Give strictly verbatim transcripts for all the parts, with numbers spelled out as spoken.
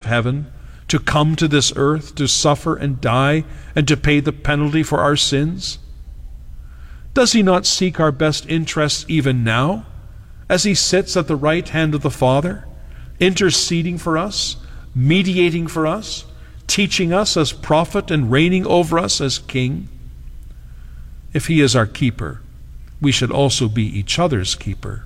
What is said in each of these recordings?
heaven to come to this earth, to suffer and die, and to pay the penalty for our sins? Does he not seek our best interests even now, as he sits at the right hand of the Father, interceding for us, mediating for us, teaching us as prophet and reigning over us as king? If he is our keeper, we should also be each other's keeper.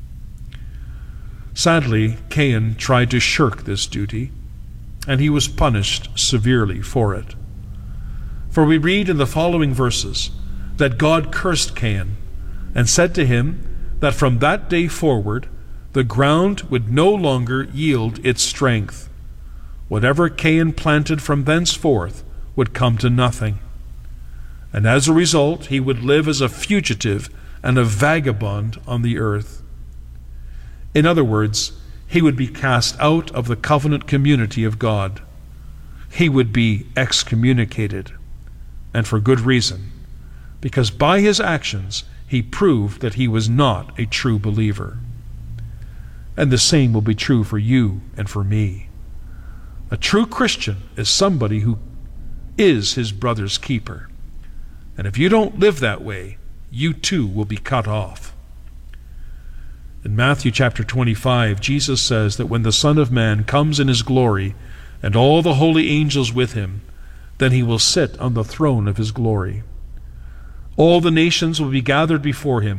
Sadly, Cain tried to shirk this duty, and he was punished severely for it. For we read in the following verses that God cursed Cain and said to him that from that day forward the ground would no longer yield its strength. Whatever Cain planted from thenceforth would come to nothing. And as a result, he would live as a fugitive and a vagabond on the earth. In other words, he would be cast out of the covenant community of God. He would be excommunicated, and for good reason, because by his actions he proved that he was not a true believer. And the same will be true for you and for me. A true Christian is somebody who is his brother's keeper. And if you don't live that way, you too will be cut off. In Matthew chapter twenty-five, Jesus says that when the Son of Man comes in his glory, and all the holy angels with him, then he will sit on the throne of his glory. All the nations will be gathered before him,